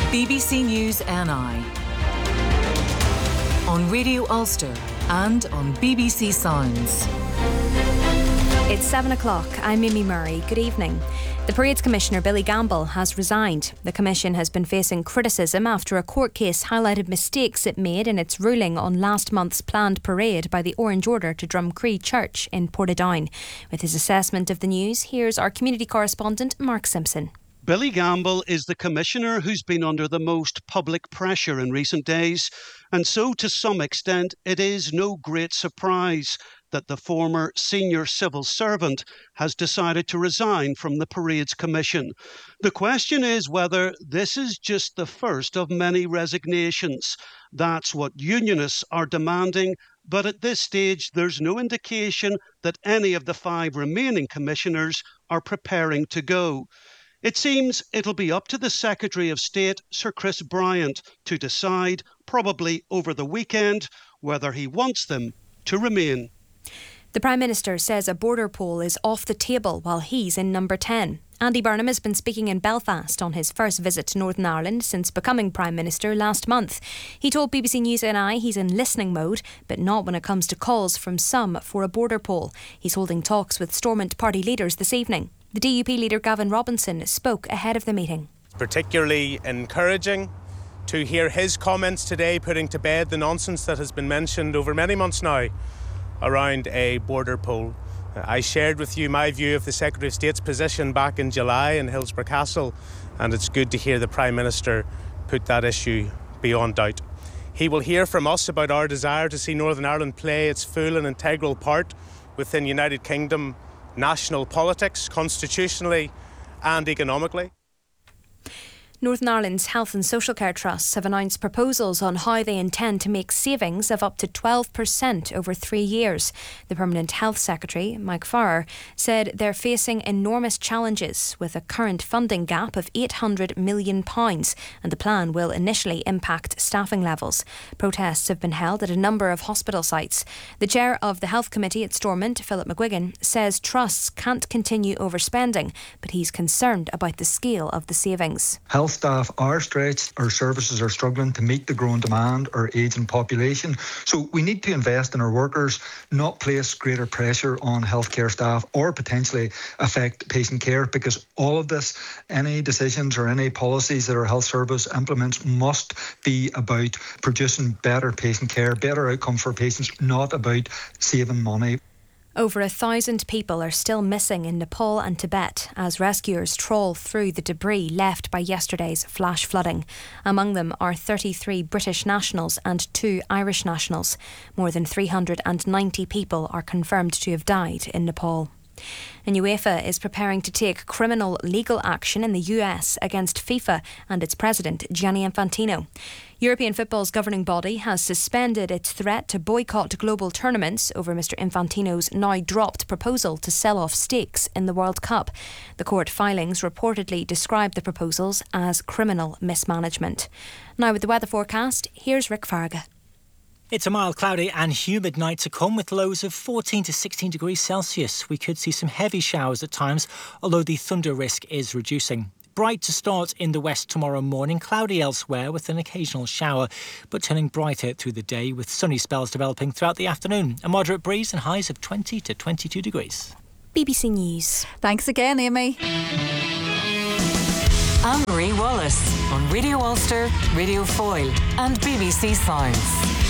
BBC News NI on Radio Ulster and on BBC Sounds. It's 7 o'clock. I'm Mimi Murray. Good evening. The Parade's Commissioner Billy Gamble has resigned. The Commission has been facing criticism after a court case highlighted mistakes it made in its ruling on last month's planned parade by the Orange Order to Drumcree Church in Portadown. With his assessment of the news, here's our community correspondent Mark Simpson. Billy Gamble is the Commissioner who's been under the most public pressure in recent days, and so to some extent it is no great surprise that the former senior civil servant has decided to resign from the Parade's Commission. The question is whether this is just the first of many resignations. That's what unionists are demanding, but at this stage there's no indication that any of the 5 remaining commissioners are preparing to go. It seems it'll be up to the Secretary of State, Sir Chris Bryant, to decide, probably over the weekend, whether he wants them to remain. The Prime Minister says a border poll is off the table while he's in number 10. Andy Burnham has been speaking in Belfast on his first visit to Northern Ireland since becoming Prime Minister last month. He told BBC News NI he's in listening mode, but not when it comes to calls from some for a border poll. He's holding talks with Stormont party leaders this evening. The DUP leader Gavin Robinson spoke ahead of the meeting. Particularly encouraging to hear his comments today, putting to bed the nonsense that has been mentioned over many months now around a border poll. I shared with you my view of the Secretary of State's position back in July in Hillsborough Castle, and it's good to hear the Prime Minister put that issue beyond doubt. He will hear from us about our desire to see Northern Ireland play its full and integral part within United Kingdom national politics, constitutionally and economically. Northern Ireland's health and social care trusts have announced proposals on how they intend to make savings of up to 12% over 3 years. The Permanent Health Secretary, Mike Farrer, said they're facing enormous challenges with a current funding gap of £800 million, and the plan will initially impact staffing levels. Protests have been held at a number of hospital sites. The chair of the Health Committee at Stormont, Philip McGuigan, says trusts can't continue overspending, but he's concerned about the scale of the savings. Health staff are stretched, our services are struggling to meet the growing demand, our ageing population. So we need to invest in our workers, not place greater pressure on healthcare staff or potentially affect patient care, because all of this, any decisions or any policies that our health service implements must be about producing better patient care, better outcomes for patients, not about saving money. Over 1,000 people are still missing in Nepal and Tibet as rescuers trawl through the debris left by yesterday's flash flooding. Among them are 33 British nationals and 2 Irish nationals. More than 390 people are confirmed to have died in Nepal. And UEFA is preparing to take criminal legal action in the US against FIFA and its president, Gianni Infantino. European football's governing body has suspended its threat to boycott global tournaments over Mr Infantino's now dropped proposal to sell off stakes in the World Cup. The court filings reportedly describe the proposals as criminal mismanagement. Now with the weather forecast, here's Rick Farga. It's a mild, cloudy and humid night to come with lows of 14 to 16 degrees Celsius. We could see some heavy showers at times, although the thunder risk is reducing. Bright to start in the west tomorrow morning, cloudy elsewhere with an occasional shower, but turning brighter through the day with sunny spells developing throughout the afternoon. A moderate breeze and highs of 20 to 22 degrees. BBC News. Thanks again, Amy. Anne-Marie Wallace on Radio Ulster, Radio Foyle and BBC Sounds.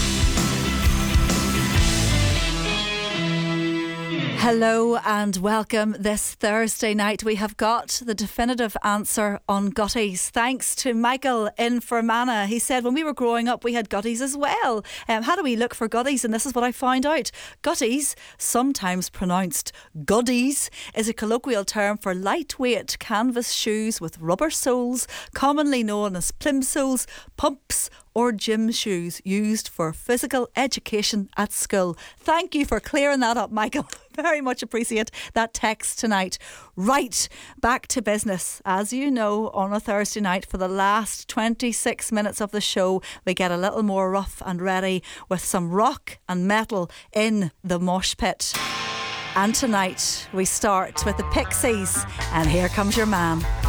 Hello and welcome. This Thursday night we have got the definitive answer on gutties. Thanks to Michael in Fermanagh. He said when we were growing up we had gutties as well. How do we look for gutties? And this is what I found out. Gutties, sometimes pronounced guddies, is a colloquial term for lightweight canvas shoes with rubber soles, commonly known as plimsolls, pumps or gym shoes used for physical education at school. Thank you for clearing that up, Michael. Very much appreciate that text tonight. Right, back to business. As you know, on a Thursday night for the last 26 minutes of the show, we get a little more rough and ready with some rock and metal in the mosh pit. And tonight we start with the Pixies, and here comes your man.